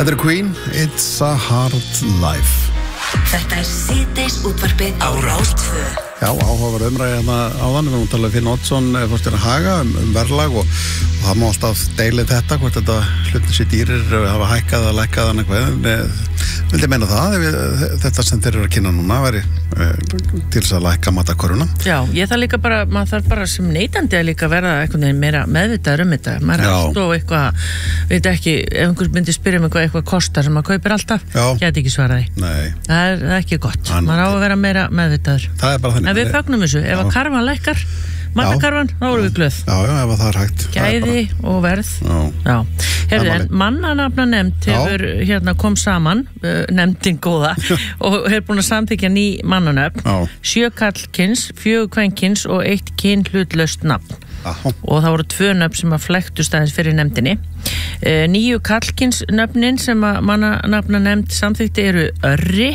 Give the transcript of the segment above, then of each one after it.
Þetta Queen, It's a Hard Life. Þetta síðdeis útvarpið á Rás 2. Já, áhugaverð umræði hérna áðan. Við múum tala Finn Oddsson, fórstjóri Haga, verðlag og það má alltaf deilið þetta, hvort þetta hlutin sér dýrir hafa hækkað að lækkað en eitthvað. Vildi meina það, þetta sem þeir eru að kynna núna væri til þess að lækka matarkörfuna. Já, ég þarf líka bara, maður þarf bara sem neytandi að líka verða einhvern veginn meira meðvitaður þetta. Maður er alltaf eitthvað, veit ekki, ef einhver myndi spyrja mig eitthvað kostar sem maður kaupir alltaf, geti ekki svaraði. Nei. Það er ekki gott. Maður á að vera meira meðvitaður. Það er bara þannig. En við fögnum þessu, ef að karfan lækkar, matarkarfan, þá erum við glöð. Já, ef það er hægt. Gæði og verð. Já. Herðu, en mannanafnanefnd hefur kom saman, nefndin góða, og hefur búin að samþykja ný mannanöfn, 7 karlkyns, 4 kvenkyns og 1 kynhlutlaust nafn. Og það voru 2 nöfn sem að flæktust aðeins fyrir nefndinni. 9 karlkyns nöfnin sem að mannanafnanefnd samþykti eru Örri,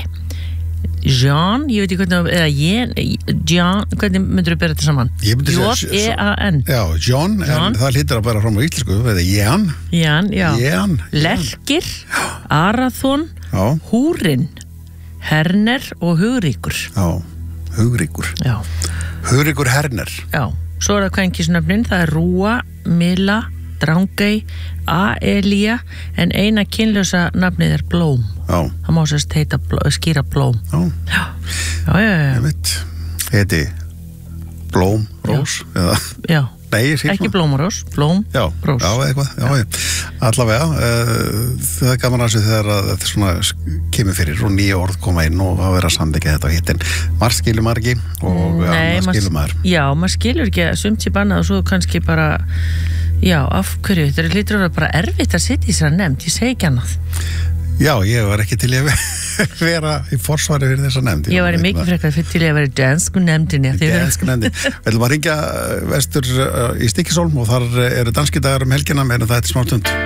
Jean, ég veit ekki hvernig, eða Jean, hvernig myndur þú bera þetta saman? J-E-A-N. Já, John, en það hlýtur að bæra fram á íslensku, eða Jan. Jan, já. Jan. Lerkir, Arathon, Húrin, Herner og Hugríkur. Já, Hugríkur. Já. Hugríkur Herner. Já, svo er það kvenkisnöfnin, það er Rúa, Mila, Drangey, Aelia, en eina kynlausa nafnið er Blóm. Já. Það má sérst heita skýra Blóm. Já. Já. Ég veit, heiti Blóm, Rós, eða? Já. Nei, ekki Blómarós, Blóm, Rós. Já, eitthvað, já. Allavega, það er gaman að þessu þegar þetta svona kemur fyrir og nýja orð koma inn og að vera samþykkja þetta á hittin. Margt skilur maður ekki og annað skilur maður. Já, maður skilur ekki að sumt sé bannað og svo kannski bara, já, af hverju, þetta hlýtur að vera bara erfitt að sitja í þessari nefnd, ég segi ekki annað. Já, ég var ekki til að vera í forsvari fyrir þessa nefnd. Ég var mikið frekar til að vera í dansku nefndinni. Dansku nefndinni. Við ætlum að ringja vestur í Stykkishólm og þar eru danski dagar helgina meðan það er smástund.